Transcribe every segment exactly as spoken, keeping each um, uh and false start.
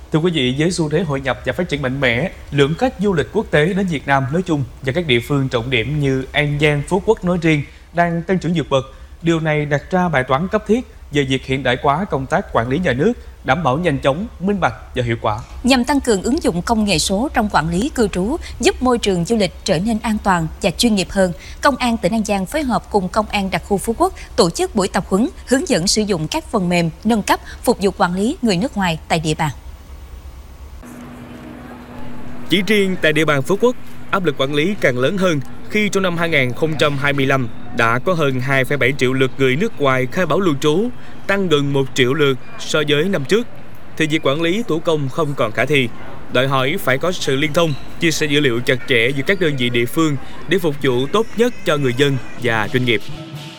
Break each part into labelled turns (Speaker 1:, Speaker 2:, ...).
Speaker 1: Thưa quý vị, với xu thế hội nhập và phát triển mạnh mẽ, lượng khách du lịch quốc tế đến Việt Nam nói chung và các địa phương trọng điểm như An Giang, Phú Quốc nói riêng đang tăng trưởng vượt bậc. Điều này đặt ra bài toán cấp thiết về việc hiện đại hóa công tác quản lý nhà nước, đảm bảo nhanh chóng, minh bạch và hiệu quả.
Speaker 2: Nhằm tăng cường ứng dụng công nghệ số trong quản lý cư trú, giúp môi trường du lịch trở nên an toàn và chuyên nghiệp hơn, Công an tỉnh An Giang phối hợp cùng Công an đặc khu Phú Quốc tổ chức buổi tập huấn hướng dẫn sử dụng các phần mềm nâng cấp phục vụ quản lý người nước ngoài tại địa bàn.
Speaker 3: Chỉ riêng tại địa bàn Phú Quốc, áp lực quản lý càng lớn hơn khi trong năm hai nghìn không trăm hai mươi lăm đã có hơn hai phẩy bảy triệu lượt người nước ngoài khai báo lưu trú, tăng gần một triệu lượt so với năm trước, thì việc quản lý thủ công không còn khả thi. Đòi hỏi phải có sự liên thông, chia sẻ dữ liệu chặt chẽ giữa các đơn vị địa phương để phục vụ tốt nhất cho người dân và doanh nghiệp.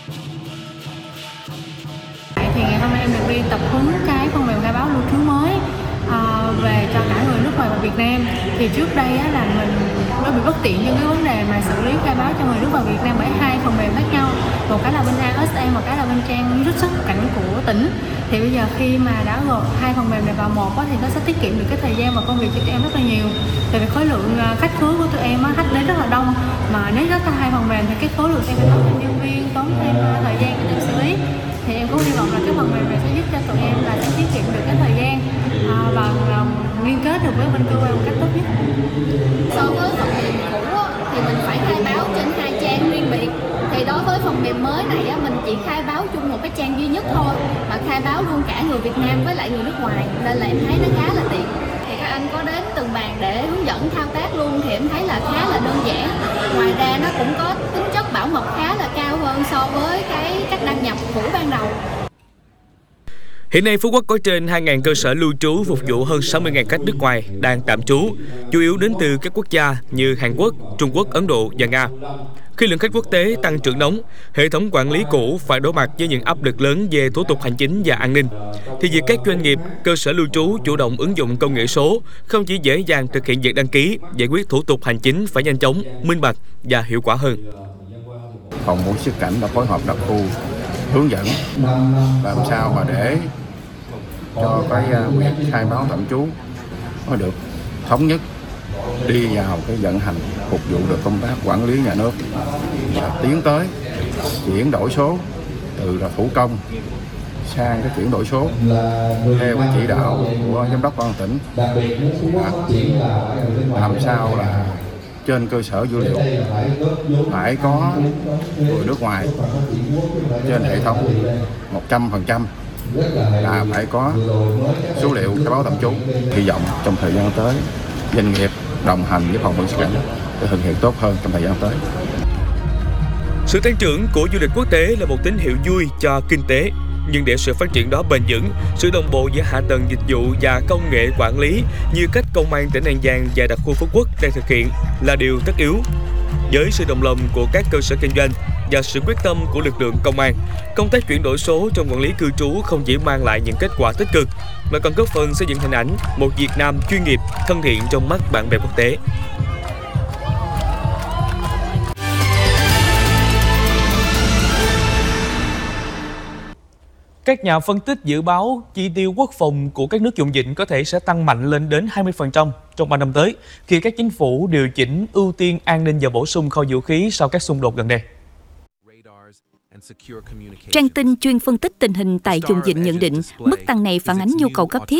Speaker 4: Thì ngày hôm nay em được đi tập huấn cái phần mềm khai báo lưu trú mới à, về cho cả người nước ngoài và Việt Nam. Thì trước đây á, là mình nó bị bất tiện trong cái vấn đề mà xử lý khai báo cho người nước ngoài Việt Nam bởi hai phần mềm khác nhau, một cái là bên a ét em, một cái là bên trang rút xuất cảnh của tỉnh. Thì bây giờ khi mà đã gộp hai phần mềm này vào một á, thì nó sẽ tiết kiệm được cái thời gian và công việc cho tụi em rất là nhiều. Tại vì khối lượng khách khứa của tụi em á, khách đến rất là đông, mà nếu rất là hai phần mềm thì cái khối lượng em phải tốn thêm nhân viên, tốn thêm thời gian để em xử lý. Thì em cũng hy vọng là cái phần mềm này sẽ giúp cho tụi em là sẽ tiết kiệm được cái thời gian à, và uh, liên kết được với bên cơ quan một cách tốt nhất.
Speaker 5: So với phần mềm cũ thì mình phải khai báo trên hai trang riêng biệt. Thì đối với phần mềm mới này á, mình chỉ khai báo chung một cái trang duy nhất thôi, mà khai báo luôn cả người Việt Nam với lại người nước ngoài, nên là em thấy nó khá là tiện. Thì các anh có đến từng bàn để hướng dẫn thao tác luôn thì em thấy là khá là đơn giản. Ngoài ra nó cũng có tính chất bảo mật khá là cao hơn so với cái cách đăng nhập cũ ban đầu.
Speaker 3: Hiện nay, Phú Quốc có trên hai nghìn cơ sở lưu trú phục vụ hơn sáu mươi nghìn khách nước ngoài đang tạm trú, chủ yếu đến từ các quốc gia như Hàn Quốc, Trung Quốc, Ấn Độ và Nga. Khi lượng khách quốc tế tăng trưởng nóng, hệ thống quản lý cũ phải đối mặt với những áp lực lớn về thủ tục hành chính và an ninh. Thì việc các doanh nghiệp, cơ sở lưu trú chủ động ứng dụng công nghệ số không chỉ dễ dàng thực hiện việc đăng ký, giải quyết thủ tục hành chính phải nhanh chóng, minh bạch và hiệu quả hơn.
Speaker 6: Phòng quản xuất cảnh đã phối hợp đặc khu hướng dẫn làm sao mà để cho cái việc khai báo tạm trú nó được thống nhất, đi vào cái vận hành phục vụ được công tác quản lý nhà nước và tiến tới chuyển đổi số từ là thủ công sang cái chuyển đổi số theo cái chỉ đạo của giám đốc công an tỉnh, làm sao là trên cơ sở dữ liệu phải có người nước ngoài trên hệ thống một trăm phần trăm là phải có số liệu khai báo tạm trú. Hy vọng trong thời gian tới doanh nghiệp đồng hành với phòng quản xuất cảnh để thực hiện tốt hơn trong thời gian tới.
Speaker 3: Sự tăng trưởng của du lịch quốc tế là một tín hiệu vui cho kinh tế, nhưng để sự phát triển đó bền vững, sự đồng bộ giữa hạ tầng dịch vụ và công nghệ quản lý như cách Công an tỉnh An Giang và đặc khu Phú Quốc đang thực hiện là điều tất yếu. Với sự đồng lòng của các cơ sở kinh doanh và sự quyết tâm của lực lượng công an, công tác chuyển đổi số trong quản lý cư trú không chỉ mang lại những kết quả tích cực, mà còn góp phần xây dựng hình ảnh một Việt Nam chuyên nghiệp, thân thiện trong mắt bạn bè quốc tế.
Speaker 1: Các nhà phân tích dự báo chi tiêu quốc phòng của các nước vùng vịnh có thể sẽ tăng mạnh lên đến hai mươi phần trăm trong ba năm tới, khi các chính phủ điều chỉnh ưu tiên an ninh và bổ sung kho vũ khí sau các xung đột gần đây.
Speaker 2: Trang tin chuyên phân tích tình hình tại vùng vịnh nhận định mức tăng này phản ánh nhu cầu cấp thiết